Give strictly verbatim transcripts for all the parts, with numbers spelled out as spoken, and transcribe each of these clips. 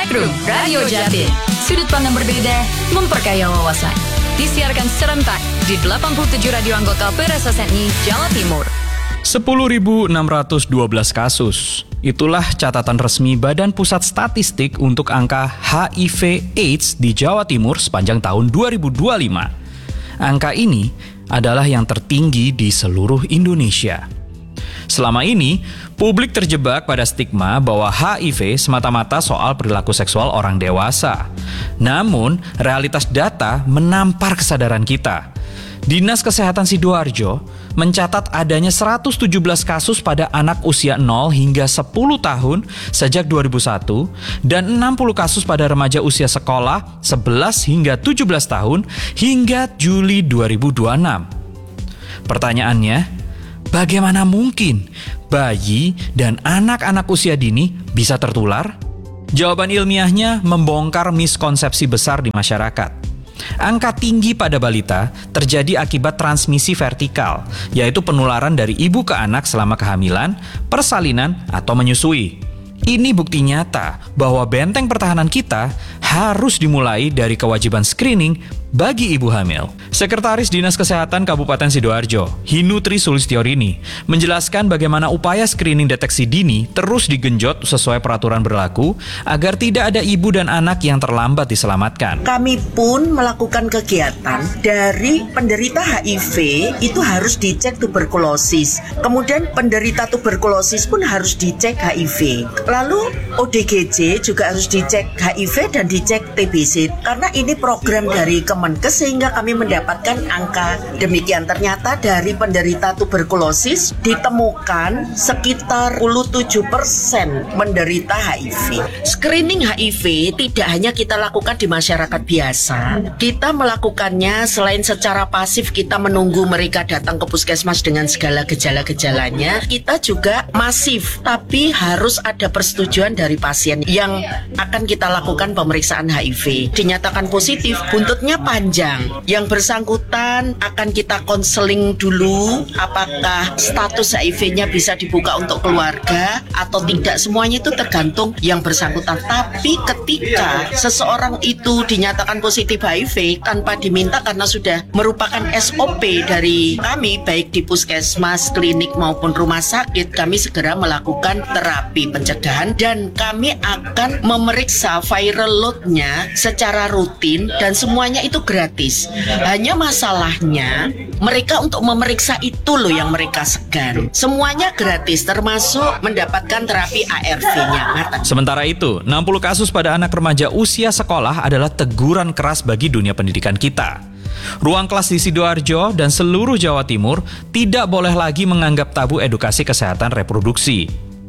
Spektrum Radio Jatim. Sudut pandang berbeda, memperkaya wawasan. Disiarkan serentak di delapan puluh tujuh radio anggota P R S S N I Jawa Timur. sepuluh ribu enam ratus dua belas kasus. Itulah catatan resmi Badan Pusat Statistik untuk angka H I V AIDS di Jawa Timur sepanjang tahun dua ribu dua puluh lima. Angka ini adalah yang tertinggi di seluruh Indonesia. Selama ini, publik terjebak pada stigma bahwa H I V semata-mata soal perilaku seksual orang dewasa. Namun, realitas data menampar kesadaran kita. Dinas Kesehatan Sidoarjo mencatat adanya seratus tujuh belas kasus pada anak usia nol hingga sepuluh tahun sejak dua ribu satu dan enam puluh kasus pada remaja usia sekolah sebelas hingga tujuh belas tahun hingga Juli dua ribu dua puluh enam. Pertanyaannya, bagaimana mungkin bayi dan anak-anak usia dini bisa tertular? Jawaban ilmiahnya membongkar miskonsepsi besar di masyarakat. Angka tinggi pada balita terjadi akibat transmisi vertikal, yaitu penularan dari ibu ke anak selama kehamilan, persalinan, atau menyusui. Ini bukti nyata bahwa benteng pertahanan kita harus dimulai dari kewajiban screening bagi ibu hamil. Sekretaris Dinas Kesehatan Kabupaten Sidoarjo, Hinutri Sulistyorini, menjelaskan bagaimana upaya screening deteksi dini terus digenjot sesuai peraturan berlaku agar tidak ada ibu dan anak yang terlambat diselamatkan. Kami pun melakukan kegiatan dari penderita H I V itu harus dicek tuberkulosis. Kemudian penderita tuberkulosis pun harus dicek H I V. Lalu O D G J juga harus dicek H I V dan dicek T B C. Karena ini program dari Kemenkes sehingga kami mendapatkan angka demikian. Ternyata dari penderita tuberkulosis ditemukan sekitar dua puluh tujuh persen menderita H I V. Screening H I V tidak hanya kita lakukan di masyarakat biasa. Kita melakukannya selain secara pasif kita menunggu mereka datang ke puskesmas dengan segala gejala-gejalanya, kita juga masif tapi harus ada persetujuan dari pasien yang akan kita lakukan pemeriksaan H I V. Dinyatakan positif, buntutnya panjang. Yang bersangkutan akan kita konseling dulu apakah status H I V-nya bisa dibuka untuk keluarga atau tidak. Semuanya itu tergantung yang bersangkutan. Tapi ketika seseorang itu dinyatakan positif H I V tanpa diminta karena sudah merupakan S O P dari kami baik di puskesmas, klinik maupun rumah sakit, kami segera melakukan terapi pencegahan dan kami akan memeriksa viral load-nya secara rutin dan semuanya itu gratis. Hanya masalahnya mereka untuk memeriksa itu loh yang mereka segan. Semuanya gratis termasuk mendapatkan terapi A R V-nya. Sementara itu, enam puluh kasus pada anak remaja usia sekolah adalah teguran keras bagi dunia pendidikan kita. Ruang kelas di Sidoarjo dan seluruh Jawa Timur tidak boleh lagi menganggap tabu edukasi kesehatan reproduksi.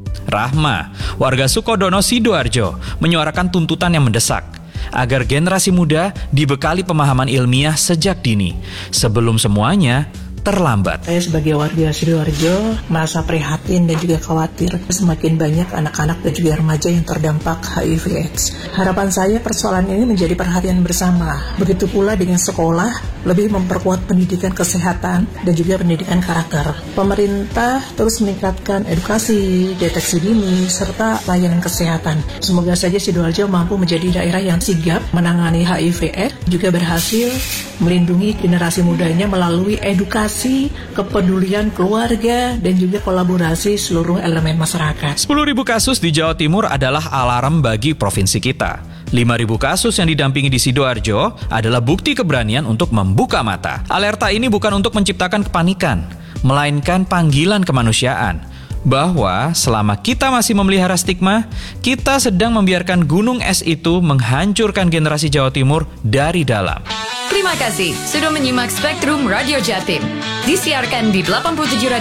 Rahma, warga Sukodono Sidoarjo, menyuarakan tuntutan yang mendesak agar generasi muda dibekali pemahaman ilmiah sejak dini, sebelum semuanya terlambat. Saya sebagai warga Sidoarjo merasa prihatin dan juga khawatir semakin banyak anak-anak dan juga remaja yang terdampak H I V AIDS. Harapan saya persoalan ini menjadi perhatian bersama. Begitu pula dengan sekolah lebih memperkuat pendidikan kesehatan dan juga pendidikan karakter. Pemerintah terus meningkatkan edukasi, deteksi dini, serta layanan kesehatan. Semoga saja Sidoarjo mampu menjadi daerah yang sigap menangani H I V AIDS, juga berhasil melindungi generasi mudanya melalui edukasi, kepedulian keluarga, dan juga kolaborasi seluruh elemen masyarakat. sepuluh ribu kasus di Jawa Timur adalah alarm bagi provinsi kita. lima ribu kasus yang didampingi di Sidoarjo adalah bukti keberanian untuk membuka mata. Alerta ini bukan untuk menciptakan kepanikan, melainkan panggilan kemanusiaan. Bahwa selama kita masih memelihara stigma, kita sedang membiarkan gunung es itu menghancurkan generasi Jawa Timur dari dalam. Terima kasih sudah menyimak Spektrum Radio Jatim. Disiarkan di delapan puluh tujuh